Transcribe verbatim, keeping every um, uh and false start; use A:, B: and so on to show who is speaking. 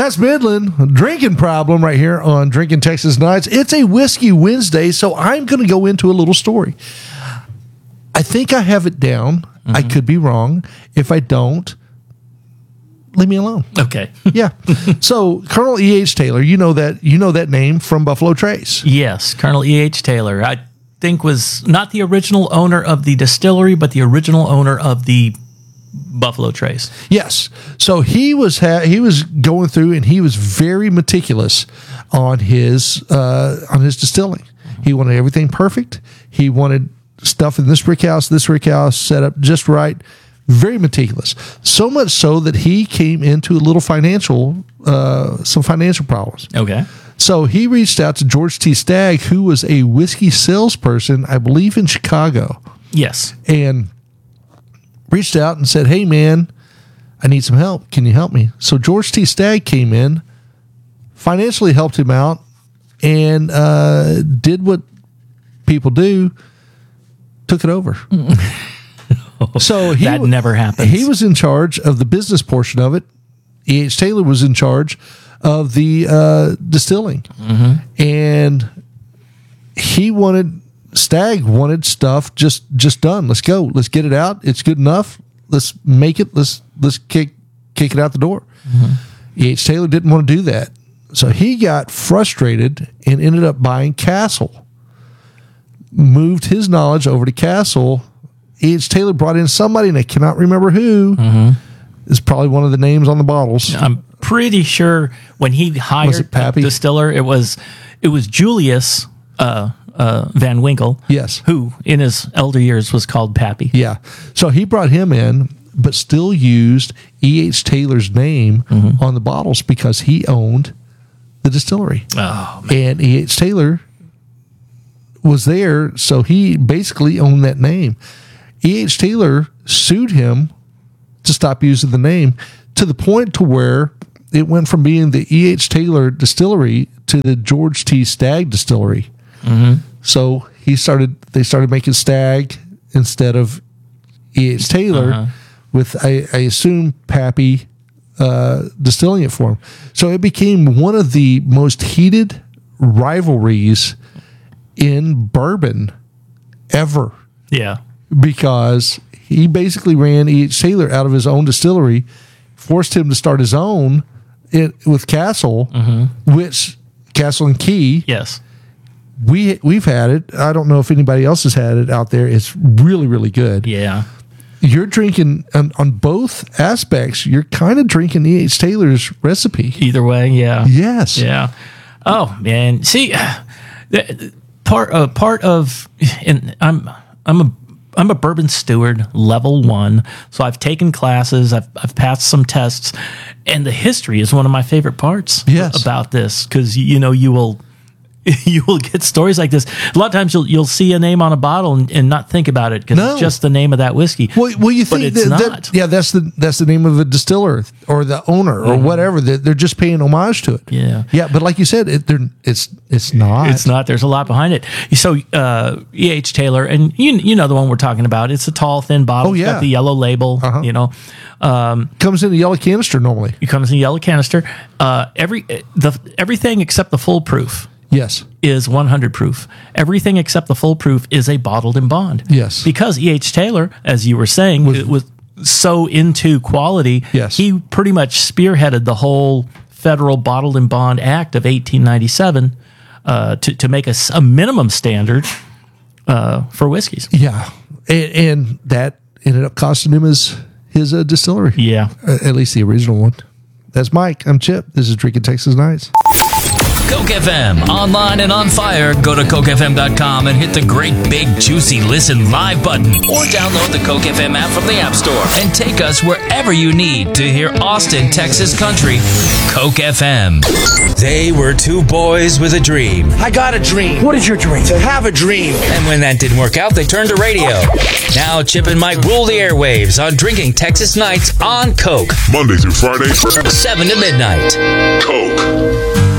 A: That's Midland, a drinking problem right here on Drinking Texas Nights. It's a Whiskey Wednesday, so I'm going to go into a little story. I think I have it down. Mm-hmm. I could be wrong. If I don't, leave me alone.
B: Okay.
A: Yeah. So Colonel E H. Taylor, you know that you know that name from Buffalo Trace.
B: Yes, Colonel E H. Taylor. I think was not the original owner of the distillery, but the original owner of the Buffalo Trace.
A: Yes. So he was ha- he was going through and he was very meticulous on his uh, on his distilling. He wanted everything perfect. He wanted stuff in this rick house, this rick house set up just right. Very meticulous. So much so that he came into a little financial uh, some financial problems.
B: Okay.
A: So he reached out to George T. Stagg, who was a whiskey salesperson, I believe, in Chicago.
B: Yes.
A: And reached out and said, hey, man, I need some help. Can you help me? So George T. Stagg came in, financially helped him out, and uh, did what people do, took it over. So he,
B: that never happens.
A: He was in charge of the business portion of it. E H. Taylor was in charge of the uh, distilling. Mm-hmm. And he wanted... Stagg wanted stuff just just done. Let's go. Let's get it out. It's good enough. Let's make it. Let's let's kick kick it out the door. Mm-hmm. E H. Taylor didn't want to do that, so he got frustrated and ended up buying Castle. Moved his knowledge over to Castle. E H. Taylor brought in somebody, and I cannot remember who. Mm-hmm. Is probably one of the names on the bottles.
B: I'm pretty sure when he hired
A: was it Pappy?
B: the distiller, it was it was Julius. Uh, Uh, Van Winkle,
A: yes,
B: who in his elder years was called Pappy.
A: Yeah, so he brought him in, but still used E H. Taylor's name mm-hmm. on the bottles because he owned the distillery.
B: Oh, man.
A: And E H. Taylor was there, so he basically owned that name. E H. Taylor sued him to stop using the name to the point to where it went from being the E H. Taylor Distillery to the George T. Stagg Distillery. Mm-hmm. So he started. They started making Stagg instead of E H. Taylor, uh-huh. with I, I assume Pappy uh, distilling it for him. So it became one of the most heated rivalries in bourbon ever.
B: Yeah,
A: because he basically ran E H. Taylor out of his own distillery, forced him to start his own it, with Castle, mm-hmm. which Castle and Key.
B: Yes.
A: We we've had it. I don't know if anybody else has had it out there. It's really, really good.
B: Yeah,
A: you're drinking on, on both aspects. You're kind of drinking E H. Taylor's recipe.
B: Either way, yeah.
A: Yes.
B: Yeah. Oh man, see, the, part uh, part of, and I'm I'm a I'm a bourbon steward level one, so I've taken classes. I've I've passed some tests, and the history is one of my favorite parts.
A: Yes.
B: About this, because you know you will. You will get stories like this. A lot of times you'll you'll see a name on a bottle and, and not think about it because
A: no.
B: it's just the name of that whiskey.
A: Well, well you think
B: but it's
A: that,
B: not.
A: That, yeah, that's the that's the name of the distiller or the owner or mm-hmm. whatever. They're, they're just paying homage to it.
B: Yeah,
A: yeah. But like you said, it, it's it's not.
B: It's not. There's a lot behind it. So uh, E H. Taylor, and you you know the one we're talking about. It's a tall, thin bottle.
A: Oh yeah,
B: it's got the yellow label.
A: Uh-huh.
B: You know, um,
A: comes in a yellow canister normally.
B: It comes in a yellow canister. Uh, every the everything except the full proof.
A: Yes.
B: Is one hundred proof. Everything except the full proof is a bottled and bond.
A: Yes.
B: Because E H. Taylor, as you were saying, was, it was so into quality.
A: Yes.
B: He pretty much spearheaded the whole Federal Bottled and Bond Act of eighteen ninety-seven uh, to, to make a, a minimum standard uh, for whiskeys.
A: Yeah. And, and that ended up costing him his, his uh, distillery.
B: Yeah.
A: Uh, at least the original one. That's Mike. I'm Chip. This is Drinking Texas Nights.
C: Coke F M, online and on fire. Go to coke f m dot com and hit the great big juicy listen live button, or download the Coke F M app from the App Store and take us wherever you need to hear Austin, Texas country. Coke F M. They were two boys with a dream.
D: I got a dream. What is your dream? To have a dream.
C: And when that didn't work out, they turned to radio. Now Chip and Mike rule the airwaves on Drinking Texas Nights on Coke.
E: Monday through Friday,
C: seven to midnight.
E: Coke.